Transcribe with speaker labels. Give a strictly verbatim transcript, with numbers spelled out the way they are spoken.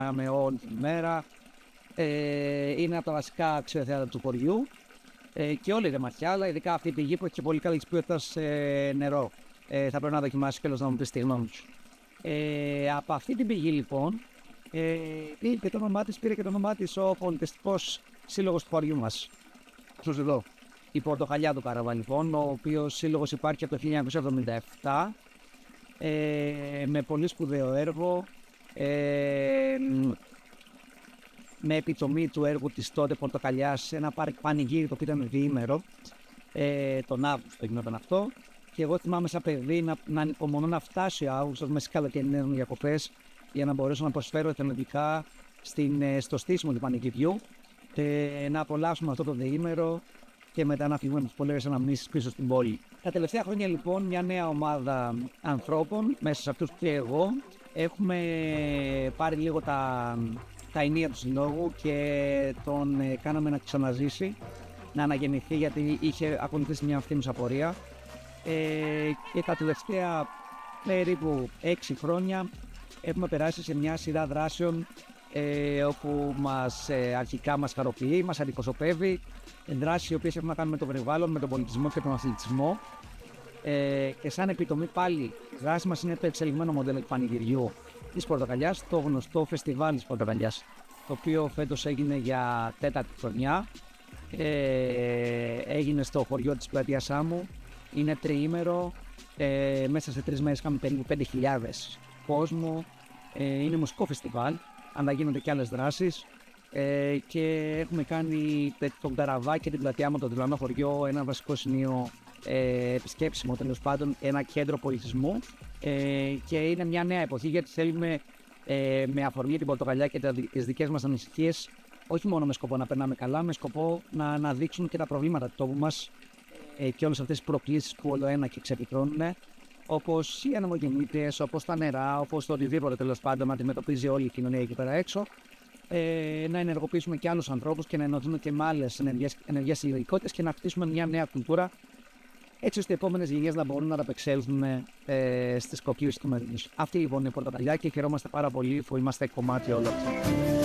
Speaker 1: με όλη την ημέρα. Ε, είναι από τα βασικά αξιοθέατα του χωριού. Ε, και όλη η ρεμαχιά, αλλά ειδικά αυτή η πηγή που έχει και πολύ καλή ποιότητα ε, νερό. Ε, θα πρέπει να δοκιμάσει και να μου πει τη γνώμη σου. Ε, από αυτή την πηγή λοιπόν, ε, πήρε και το όνομά της, πήρε και το όνομά της ο πολιτιστικός σύλλογος του χωριού μας. Αυτός εδώ. Η Πορτοκαλιά του Καραβά λοιπόν, ο οποίος σύλλογος υπάρχει από το χίλια εννιακόσια εβδομήντα επτά, ε, με πολύ σπουδαίο έργο, ε, με επιτομή του έργου της τότε Πορτοκαλιάς σε ένα πανηγύρι το οποίο ήταν διήμερο, ε, τον Αύγουστο γινόταν αυτό. Και εγώ θυμάμαι σαν παιδί να, να ανυπομονώ να φτάσει ο Αύγουστος με στις καλοκαιρινές μου διακοπές για να μπορέσω να προσφέρω εθελοντικά στο στήσιμο του πανηγυριού, ε, να απολαύσουμε αυτό το διήμερο και μετά να φύγουμε με τις πολλές αναμνήσεις πίσω στην πόλη. Τα τελευταία χρόνια λοιπόν μια νέα ομάδα ανθρώπων, μέσα σε αυτούς και εγώ, έχουμε πάρει λίγο τα, τα ενία του συλλόγου και τον ε, κάναμε να ξαναζήσει, να αναγεννηθεί, γιατί είχε ακολουθήσει μια ευθύνουσα πορεία. Ε, και τα τελευταία περίπου έξι χρόνια έχουμε περάσει σε μια σειρά δράσεων, ε, όπου μας, ε, αρχικά μας χαροποιεί, μας αντιπροσωπεύει, δράσεις οι οποίες έχουν να κάνουν με το περιβάλλον, με τον πολιτισμό και τον αθλητισμό, ε, και σαν επιτομή πάλι η δράση μας είναι το εξελιγμένο μοντέλο του πανηγυριού της Πορτοκαλιάς, το γνωστό φεστιβάλ της Πορτοκαλιάς, το οποίο φέτος έγινε για τέταρτη χρονιά, ε, έγινε στο χωριό της πλατείας Σάμου. Είναι τριήμερο, ε, μέσα σε τρεις μέρες είχαμε περίπου πέντε χιλιάδες κόσμο, ε, είναι μουσικό φεστιβάλ, αλλά γίνονται και άλλες δράσεις, ε, και έχουμε κάνει τον Καραβά και την πλατεία μου, το διπλανό χωριό, ένα βασικό σημείο ε, επισκέψιμο, τέλος πάντων, ένα κέντρο πολιτισμού, ε, και είναι μια νέα εποχή, γιατί θέλουμε ε, με αφορμή την Πορτοκαλιά και τις δικές μας ανησυχίες, όχι μόνο με σκοπό να περνάμε καλά, με σκοπό να αναδείξουμε και τα προβλήματα του τόπου μας και όλες αυτές τις προκλήσεις που όλο ένα και ξεπικρώνουν, όπως οι ανεμογεννήτριες, όπως τα νερά, όπως το οτιδήποτε τέλος πάντων να αντιμετωπίζει όλη η κοινωνία εκεί πέρα έξω, ε, να ενεργοποιήσουμε και άλλους ανθρώπους και να ενωθούμε και με άλλες ενεργές συλλογικότητες και να χτίσουμε μια νέα κουλτούρα, έτσι ώστε οι επόμενες γενιές να μπορούν να ανταπεξέλθουν ε, στις κοπλίες του μέλλοντος. Αυτή λοιπόν είναι η Πορτοκαλιά και χαιρόμαστε πάρα πολύ που είμαστε κομμάτι όλο αυτό.